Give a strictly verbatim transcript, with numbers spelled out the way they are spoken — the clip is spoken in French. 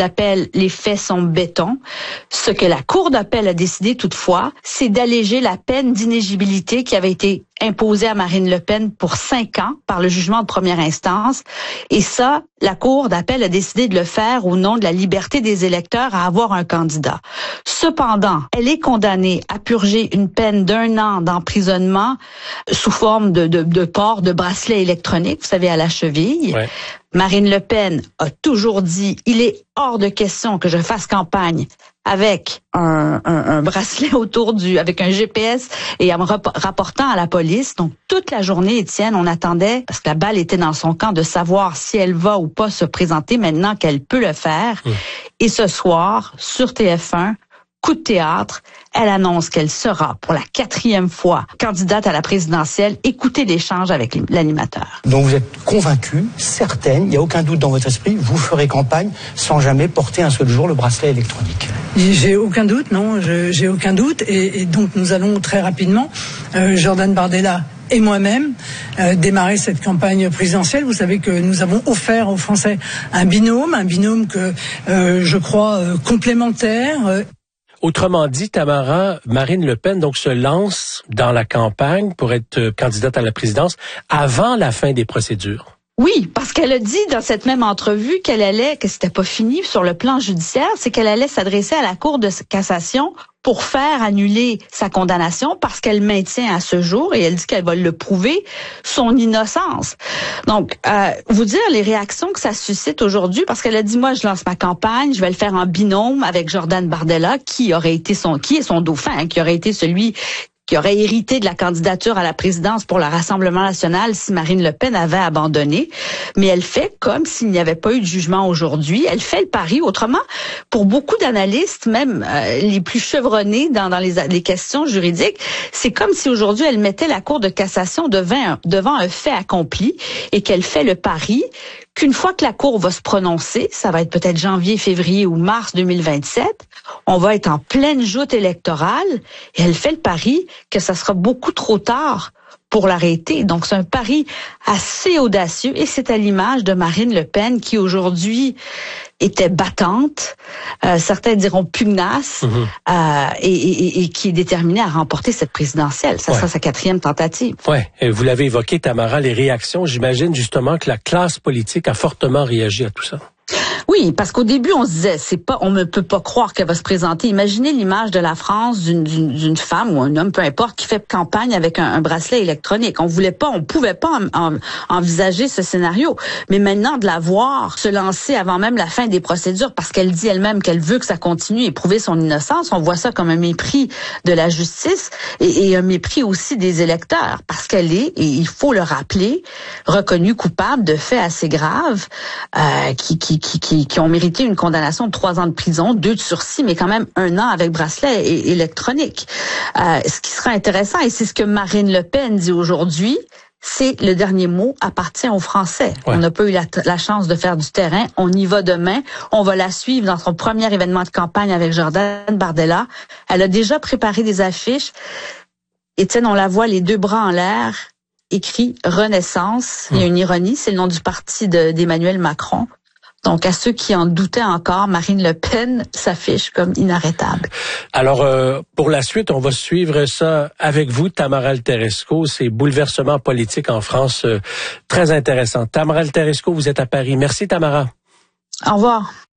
d'appel, les faits sont béton. Ce que la Cour d'appel a décidé toutefois, c'est d'alléger la peine d'inéligibilité qui avait été imposée à Marine Le Pen pour cinq ans par le jugement de première instance. Et ça, la Cour d'appel a décidé de le faire au nom de la liberté des électeurs à avoir un candidat. Cependant, elle est condamnée à purger une peine d'un an d'emprisonnement sous forme de, de, de port de bracelet électronique, vous savez, à la cheville. Ouais. Marine Le Pen a toujours dit, il est hors de question que je fasse campagne avec un, un, un bracelet autour du, avec un G P S et en me rapportant à la police. Donc, toute la journée, Étienne, on attendait, parce que la balle était dans son camp, de savoir si elle va ou pas se présenter maintenant qu'elle peut le faire. Mmh. Et ce soir, sur T F un, coup de théâtre, elle annonce qu'elle sera pour la quatrième fois candidate à la présidentielle. Écoutez l'échange avec l'animateur. Donc vous êtes convaincue, certaine, il n'y a aucun doute dans votre esprit, vous ferez campagne sans jamais porter un seul jour le bracelet électronique. J'ai aucun doute, non, je, j'ai aucun doute. Et, et donc nous allons très rapidement, euh, Jordan Bardella et moi-même, euh, démarrer cette campagne présidentielle. Vous savez que nous avons offert aux Français un binôme, un binôme que euh, je crois euh, complémentaire. Euh, Autrement dit, Tamara, Marine Le Pen donc se lance dans la campagne pour être candidate à la présidence avant la fin des procédures. Oui, parce qu'elle a dit dans cette même entrevue qu'elle allait, que c'était pas fini sur le plan judiciaire, c'est qu'elle allait s'adresser à la Cour de cassation pour faire annuler sa condamnation parce qu'elle maintient à ce jour, et elle dit qu'elle va le prouver, son innocence. Donc, euh, vous dire les réactions que ça suscite aujourd'hui, parce qu'elle a dit, moi, je lance ma campagne, je vais le faire en binôme avec Jordan Bardella, qui aurait été son, qui est son dauphin, hein, qui aurait été celui qui aurait hérité de la candidature à la présidence pour le Rassemblement national si Marine Le Pen avait abandonné. Mais elle fait comme s'il n'y avait pas eu de jugement aujourd'hui. Elle fait le pari. Autrement, pour beaucoup d'analystes, même euh, les plus chevronnés dans, dans les, les questions juridiques, c'est comme si aujourd'hui elle mettait la Cour de cassation devant, devant un fait accompli et qu'elle fait le pari qu'une fois que la Cour va se prononcer, ça va être peut-être janvier, février ou mars deux mille vingt-sept, on va être en pleine joute électorale et elle fait le pari que ça sera beaucoup trop tard pour l'arrêter. Donc, c'est un pari assez audacieux et c'est à l'image de Marine Le Pen qui, aujourd'hui, était battante, euh, certains diront pugnace, mmh. euh, et, et, et qui est déterminée à remporter cette présidentielle. Ça ouais. sera sa quatrième tentative. Oui, vous l'avez évoqué, Tamara, les réactions. J'imagine justement que la classe politique a fortement réagi à tout ça. Oui, parce qu'au début, on se disait, c'est pas, on ne peut pas croire qu'elle va se présenter. Imaginez l'image de la France d'une, d'une, d'une femme ou un homme, peu importe, qui fait campagne avec un, un bracelet électronique. On voulait pas, on pouvait pas en, en, envisager ce scénario. Mais maintenant, de la voir se lancer avant même la fin des procédures, parce qu'elle dit elle-même qu'elle veut que ça continue et prouver son innocence, on voit ça comme un mépris de la justice et, et un mépris aussi des électeurs, parce qu'elle est, et il faut le rappeler, reconnue coupable de faits assez graves, euh, qui, qui, qui, qui qui ont mérité une condamnation de trois ans de prison, deux de sursis, mais quand même un an avec bracelet é- électronique. Euh, ce qui sera intéressant, et c'est ce que Marine Le Pen dit aujourd'hui, c'est le dernier mot appartient aux Français. Ouais. On n'a pas eu la, la chance de faire du terrain. On y va demain. On va la suivre dans son premier événement de campagne avec Jordan Bardella. Elle a déjà préparé des affiches. Étienne, on la voit les deux bras en l'air, écrit Renaissance. Mmh. Il y a une ironie, c'est le nom du parti de, d'Emmanuel Macron. Donc, à ceux qui en doutaient encore, Marine Le Pen s'affiche comme inarrêtable. Alors, euh, pour la suite, on va suivre ça avec vous, Tamara Alteresco. Ces bouleversements politiques en France, euh, très intéressants. Tamara Alteresco, vous êtes à Paris. Merci, Tamara. Au revoir.